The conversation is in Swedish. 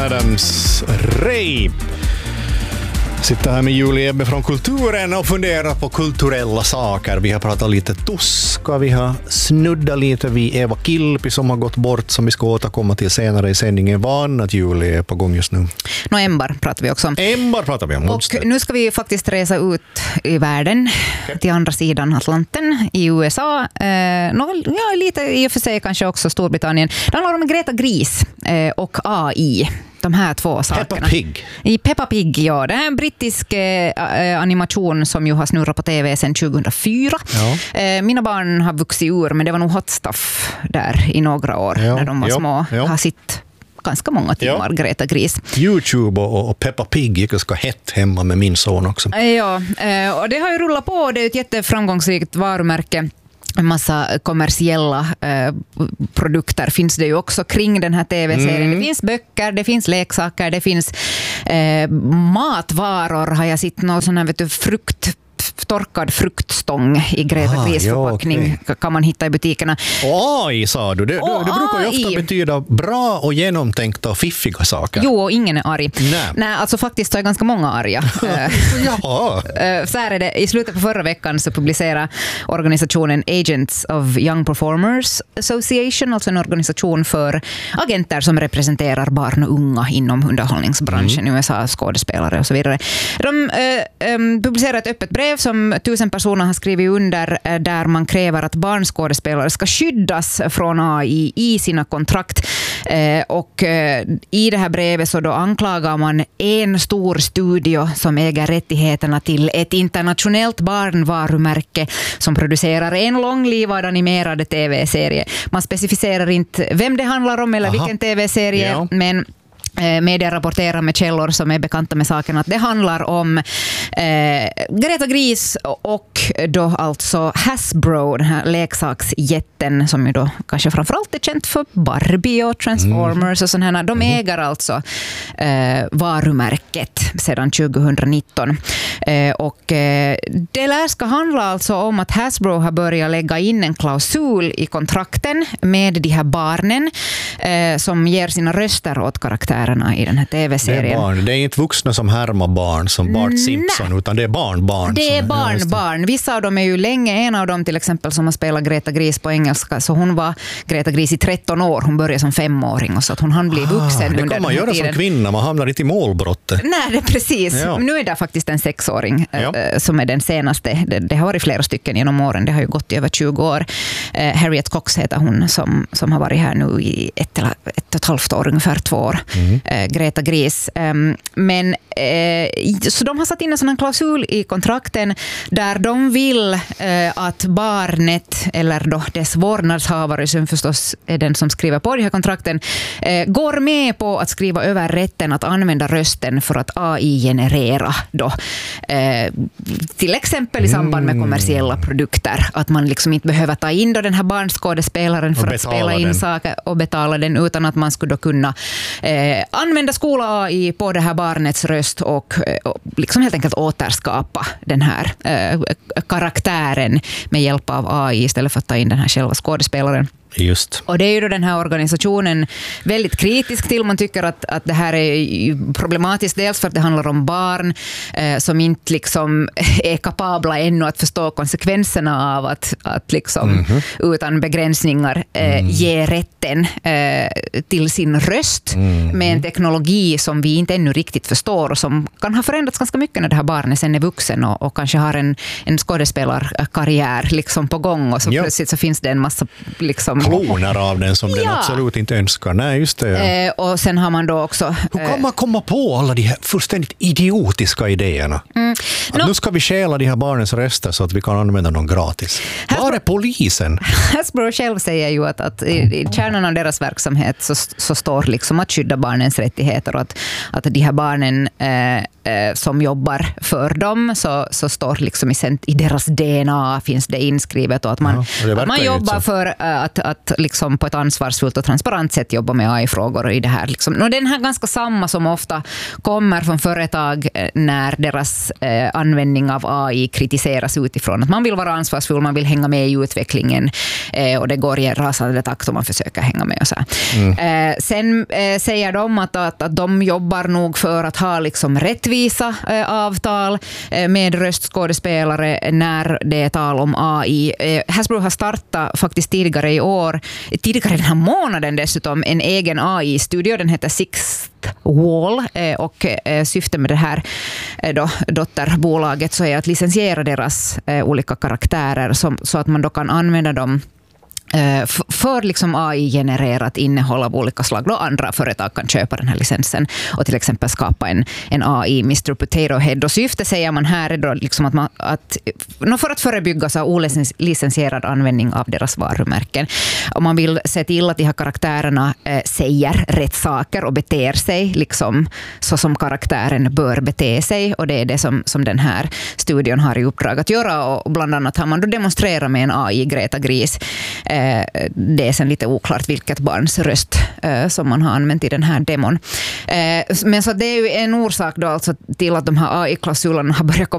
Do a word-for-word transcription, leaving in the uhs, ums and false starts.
Adams Ray. Sitter här med Julie Ebbe från Kulturen och funderar på kulturella saker. Vi har pratat lite tuska, vi har snuddat lite vid Eva Kilpi som har gått bort, som vi ska återkomma till senare i sändningen. Vad annat, Julie, är på gång just nu? Nå, Embar pratar vi också om. Embar pratar vi om. Och nu ska vi faktiskt resa ut i världen, okay, till andra sidan Atlanten, i U S A. Eh, nå, ja, lite i och för sig kanske också Storbritannien. Det handlar om Greta Gris eh, och A I. De här två sakerna. Peppa Pig. I Peppa Pig, ja. Det är en brittisk eh, animation som ju har snurrat på tv sedan tjugohundrafyra. Ja. Eh, mina barn har vuxit ur, men det var nog hot stuff där i några år, ja, när de var ja, små. Ja. Har sitt ganska många timmar, ja. Greta Gris. YouTube och, och Peppa Pig gick och ska hett hemma med min son också. Ja, eh, och det har ju rullat på. Det är ett jätteframgångsrikt varumärke. En massa kommersiella eh, produkter finns det ju också kring den här tv-serien. Mm. Det finns böcker, det finns leksaker, det finns eh, matvaror. Har jag sett någon sån här, vet du, frukt, torkad fruktstång i Greta ah, Gris förpackning, ja, okay, kan man hitta i butikerna. Och A I sa du, det, det, det brukar ju ofta betyda bra och genomtänkta och fiffiga saker. Jo, ingen är arg. Nej, Nej alltså faktiskt så är ganska många arga. Ja. Så här är det, i slutet på förra veckan så publicerade organisationen Agents of Young Performers Association, alltså en organisation för agenter som representerar barn och unga inom underhållningsbranschen, mm. i U S A, skådespelare och så vidare. De äh, ähm, publicerar ett öppet brev som tusen personer har skrivit under, där man kräver att barnskådespelare ska skyddas från A I i sina kontrakt. Eh, och eh, i det här brevet så då anklagar man en stor studio som äger rättigheterna till ett internationellt barnvarumärke som producerar en långlivad animerad tv-serie. Man specificerar inte vem det handlar om eller Aha. vilken tv-serie, ja. men media rapporterar med källor som är bekanta med saken att det handlar om eh, Greta Gris och då alltså Hasbro, den här leksaksjätten som ju då kanske framförallt är känt för Barbie och Transformers mm. och sådana här. De äger alltså eh, varumärket sedan tjugohundranitton. Eh, och eh, det lär ska handla alltså om att Hasbro har börjat lägga in en klausul i kontrakten med de här barnen eh, som ger sina röster åt karaktärer i den här tv-serien. Det är barn. Det är inte vuxna som härmar barn som Bart Simpson, Nej. utan det är barn, barn. Det är barn, är, barn. Vissa av dem är ju länge, en av dem till exempel som har spelat Greta Gris på engelska, så hon var Greta Gris i tretton år. Hon började som femåring och så att hon hann bli vuxen ah, under den här tiden. Det kan man göra som kvinna, man hamnar inte i målbrottet. Nej, det är precis. Ja. Nu är det faktiskt en sexåring ja. äh, som är den senaste. Det, det har varit flera stycken genom åren. Det har ju gått i över tjugo år. Äh, Harriet Cox heter hon som, som har varit här nu i ett, eller ett och ett halvt år, ungefär två år. Mm. Eh, Greta Gris. Um, men eh, så de har satt in en sån klausul i kontrakten där de vill eh, att barnet eller då dess vårdnadshavare, som förstås är den som skriver på den här kontrakten, eh, går med på att skriva över rätten att använda rösten för att A I-generera då. Eh, till exempel i samband med kommersiella produkter. Att man liksom inte behöver ta in då den här barnskådespelaren för att spela in den. saker och betala den, utan att man skulle då kunna eh, använda skola A I på det här barnets röst och, och liksom helt enkelt återskapa den här eh, karaktären med hjälp av A I istället för att ta in den här själva skådespelaren. Just. Och det är ju då den här organisationen väldigt kritisk till. Man tycker att, att det här är problematiskt, dels för att det handlar om barn eh, som inte liksom är kapabla ännu att förstå konsekvenserna av att, att liksom mm-hmm. utan begränsningar eh, mm. ge rätten eh, till sin röst mm. med en teknologi som vi inte ännu riktigt förstår och som kan ha förändrats ganska mycket när det här barnet sen är vuxen och, och kanske har en, en skådespelarkarriär liksom på gång och så jo. plötsligt så finns det en massa liksom kloner av den som ja. den absolut inte önskar. Nej, just det. Ja. Eh, och sen har man då också... Hur kan man komma på alla de här fullständigt idiotiska idéerna? Mm. Att no. nu ska vi stjäla de här barnens röster så att vi kan använda dem gratis. Hasbro, var är polisen? Hasbro själv säger ju att, att i, i kärnan av deras verksamhet så, så står liksom att skydda barnens rättigheter och att, att de här barnen... Eh, eh, som jobbar för dem, så, så står liksom i, i deras D N A finns det inskrivet, och att man, ja, att man jobbar för att, att liksom på ett ansvarsfullt och transparent sätt jobba med A I-frågor i det här. Liksom. Och den här ganska samma som ofta kommer från företag när deras eh, användning av A I kritiseras utifrån. Att man vill vara ansvarsfull, man vill hänga med i utvecklingen eh, och det går i en rasande takt om man försöker hänga med. Och så mm. eh, sen eh, säger de att, att, att de jobbar nog för att ha liksom rättvisa eh, avtal eh, med röstskådespelare när det är tal om A I. Eh, Hasbro har startat faktiskt tidigare i år, tidigare den här månaden dessutom, en egen A I-studio. Den heter Sixth Wall eh, och eh, syftet med det här eh, då, dotterbolaget så är att licensiera deras eh, olika karaktärer som, så att man då kan använda dem för liksom A I-genererat innehåll av olika slag. Då andra företag kan köpa den här licensen och till exempel skapa en, en A I mister Potato Head. Och syftet säger man här är då liksom att, man, att för att förebygga så olicensierad användning av deras varumärken. Och man vill se till att de här karaktärerna eh, säger rätt saker och beter sig liksom så som karaktären bör bete sig. Och det är det som, som den här studion har i uppdrag att göra. Och bland annat har man då demonstrerat med en A I, Greta Gris. Eh, Det är sen lite oklart vilket barns röst eh, som man har använt i den här demon. Eh, men så det är ju en orsak då alltså till att de här A I-klausulerna har börjat komma